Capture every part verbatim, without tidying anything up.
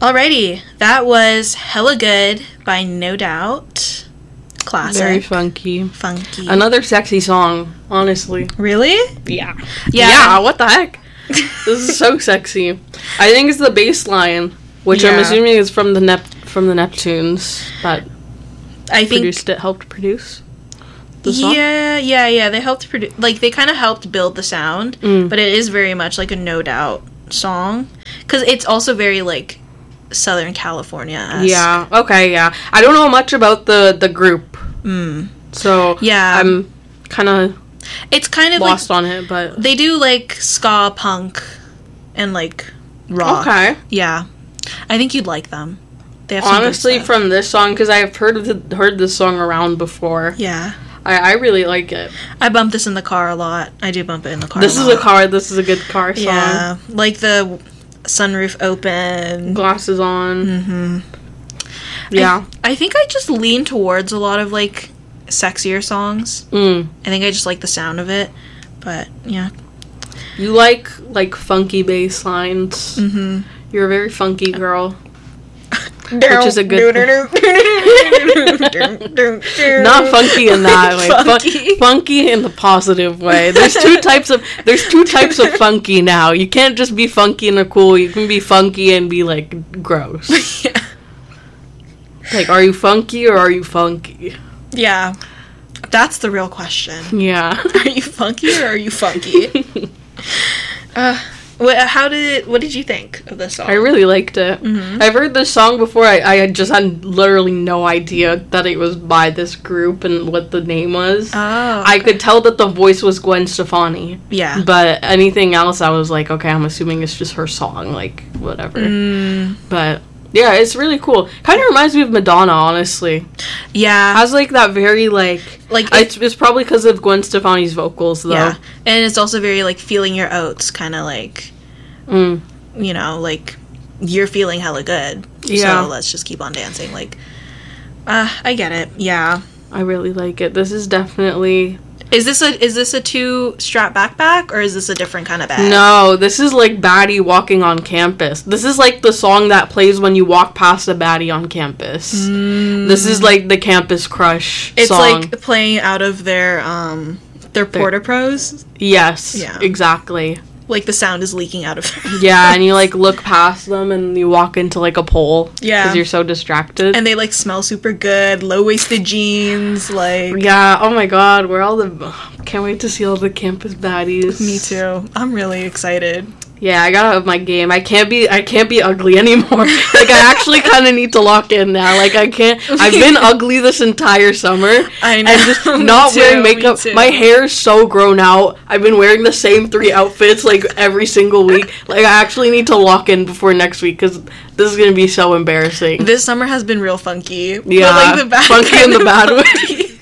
Alrighty, that was Hella Good by No Doubt. Classic. Very funky. Funky. Another sexy song, honestly. Really? Yeah. Yeah. Yeah, what the heck? This is so sexy. I think it's the bass line, which Yeah. I'm assuming is from the Nep- from the Neptunes that I think produced it, helped produce the song. Yeah, yeah, yeah. They helped produce, like they kind of helped build the sound, Mm. but it is very much like a No Doubt song because it's also very like Southern California. Yeah. Okay. Yeah. I don't know much about the the group, Mm. so Yeah. I'm kind of It's kind of lost like on it, but they do like ska punk and like rock. okay. Yeah, I think you'd like them. They have some good Honestly, stuff. from this song, because I've heard of the, heard this song around before, yeah, I, I really like it. I bump this in the car a lot. I do bump it in the car. This a is lot. a car. This is a good car song. Yeah, like the sunroof open. Glasses on. Mm-hmm. Yeah. I, I think I just lean towards a lot of like sexier songs. Mm. I think I just like the sound of it, but yeah. You like like funky bass lines. Mm-hmm. You're a very funky girl. Which is a good Not funky in that way. Funky. Funky. funky in the positive way. There's two types of there's two types of funky now. You can't just be funky and cool. You can be funky and be like gross. Yeah. Like, are you funky or are you funky? Yeah. That's the real question. Yeah. Are you funky or are you funky? uh, what, how did what did you think of this song? I really liked it. Mhm. I've heard this song before. I, I just had literally no idea that it was by this group and what the name was. Oh, I could tell that the voice was Gwen Stefani. yeah. But anything else, I was like, okay, I'm assuming it's just her song, like, whatever. Mm, But, yeah, it's really cool. Kind of reminds me of Madonna, honestly. yeah. Has, like, that very, like... Like It's, it's probably because of Gwen Stefani's vocals, though. yeah, and it's also very like feeling your oats, kind of like Mm. you know, like you're feeling hella good. Yeah. So let's just keep on dancing. Like, uh, I get it. Yeah. I really like it. This is definitely... Is this a is this a two strap backpack or is this a different kind of bag? No, this is like baddie walking on campus. This is like the song that plays when you walk past a baddie on campus. Mm. This is like the Campus Crush It's song. like playing out of their um their Porta Pros. Yes, Yeah. exactly. Like the sound is leaking out of Yeah, and you like look past them and you walk into like a pole. Yeah. Because you're so distracted. and they like smell super good, low waisted jeans, like yeah, oh my god, we're all the... Can't wait to see all the campus baddies. me too. I'm really excited. Yeah, I gotta up my game. I can't be I can't be ugly anymore. Like, I actually kind of need to lock in now. Like, I can't... I've been ugly this entire summer. I know. And just Me not too, wearing me makeup. too. My hair is so grown out. I've been wearing the same three outfits, like, every single week. Like, I actually need to lock in before next week, because this is gonna be so embarrassing. This summer has been real funky. But, Yeah, like the bad funky kind in the of bad way. funky.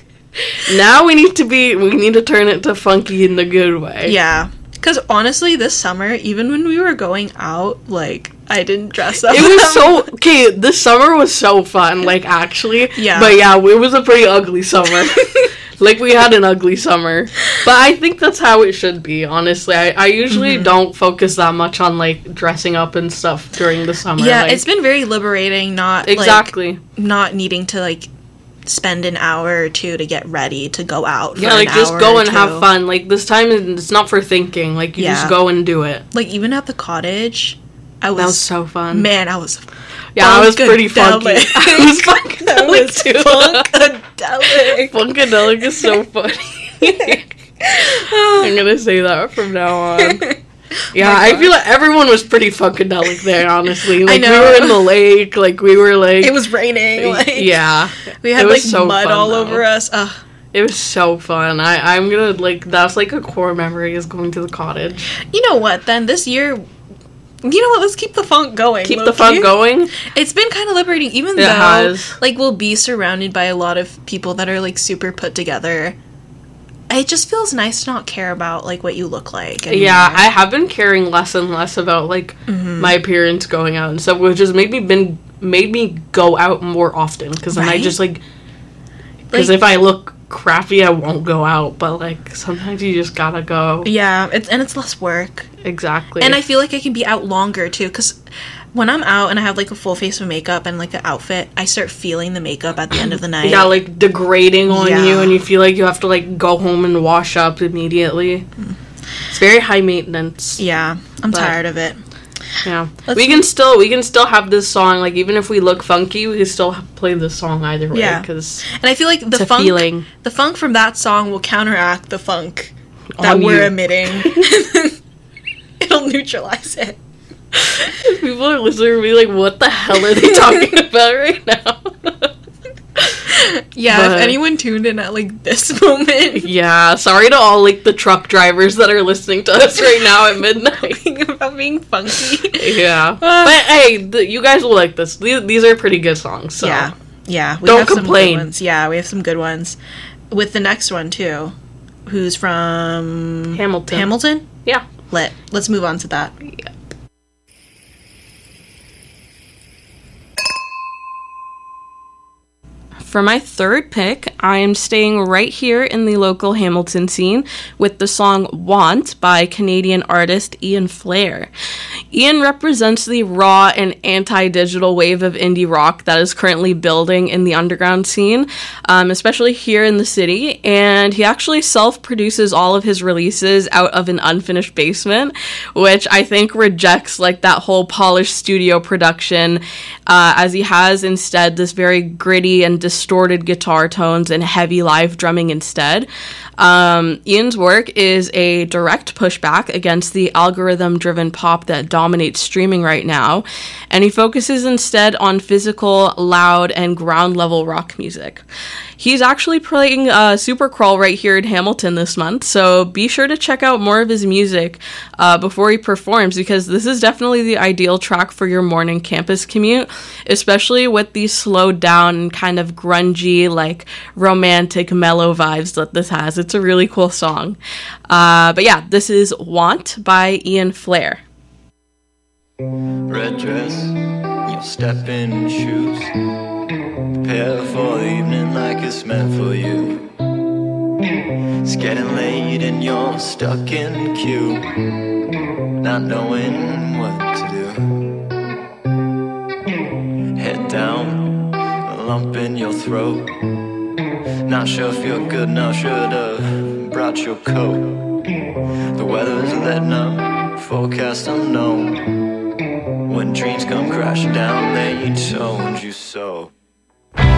Now we need to be... We need to turn it to funky in the good way. Yeah. Because honestly, this summer, even when we were going out, like, I didn't dress up. It was so... Okay, this summer was so fun, like, actually. Yeah. But yeah, it was a pretty ugly summer. Like, we had an ugly summer. But I think that's how it should be, honestly. I, I usually Mm-hmm. don't focus that much on, like, dressing up and stuff during the summer. Yeah, like, it's been very liberating not, Exactly. like, not needing to, like, spend an hour or two to get ready to go out for Yeah, an like, just hour go or and two. have fun. Like, this time, it's not for thinking. Like, you Yeah. just go and do it. Like, even at the cottage, I was... That was so fun. Man, I was... Yeah, I was pretty funky. funkadelic. I was I funkadelic, was too. funkadelic. Funkadelic is so funny. I'm gonna say that from now on. Yeah, My I gosh. feel like everyone was pretty funkadelic there, honestly. Like, know. we were in the lake, like, we were, like... It was raining, like... yeah. We had, It like, was so mud fun, all though. over us. Ugh. It was so fun. I, I'm gonna, like, that's, like, a core memory is going to the cottage. You know what, then? This year... You know what? Let's keep the funk going. Keep the low-key. fun going. It's been kind of liberating, even It though, has. like, we'll be surrounded by a lot of people that are, like, super put together. It just feels nice to not care about, like, what you look like anymore. Yeah, I have been caring less and less about, like, Mm-hmm. my appearance going out and stuff, which has made me been made me go out more often, because then I Right? just, like... Because Like- if I look crappy, I won't go out. But, like, sometimes you just gotta go. Yeah, it's and it's less work. Exactly. And I feel like I can be out longer, too, because when I'm out and I have, like, a full face of makeup and, like, an outfit, I start feeling the makeup at the end of the night. Yeah, like, degrading on yeah. you, and you feel like you have to, like, go home and wash up immediately. Mm. It's very high maintenance. Yeah, I'm tired of it. Yeah. Let's we can still we can still have this song, like, even if we look funky, we can still play this song either way. Yeah. Cause and I feel like the funk, feeling. the funk from that song will counteract the funk that on we're you. emitting. It'll neutralize it. People are listening to me like, what the hell are they talking about right now? Yeah, but, if anyone tuned in at, like, this moment. Yeah, sorry to all, like, the truck drivers that are listening to us right now at midnight. About being funky. Yeah. Uh, but, hey, the, you guys will like this. These, these are pretty good songs, so. Yeah, yeah. We Don't have complain. Some good ones. Yeah, we have some good ones. With the next one, too. Who's from... Hamilton. Hamilton? Yeah. Lit. Let's move on to that. Yeah. For my third pick, I am staying right here in the local Hamilton scene with the song Want by Canadian artist Ian Flair. Ian represents the raw and anti-digital wave of indie rock that is currently building in the underground scene, um, especially here in the city, and he actually self-produces all of his releases out of an unfinished basement, which I think rejects like that whole polished studio production, uh, as he has instead this very gritty and distorted guitar tones and heavy live drumming instead. Um, Ian's work is a direct pushback against the algorithm-driven pop that dominates streaming right now, and he focuses instead on physical, loud, and ground-level rock music. He's actually playing uh, Supercrawl right here in Hamilton this month, so be sure to check out more of his music uh, before he performs, because this is definitely the ideal track for your morning campus commute, especially with these slowed down and kind of grungy, like romantic, mellow vibes that this has. It's a really cool song. Uh, but yeah, this is Want by Ian Flair. Red dress, your step-in shoes. Prepare for the evening like it's meant for you. It's getting late and you're stuck in queue, not knowing what to do. Head down, a lump in your throat. Not sure if you're good enough, should've brought your coat. The weather's letting up, forecast unknown. When dreams come crashing down, they told you so.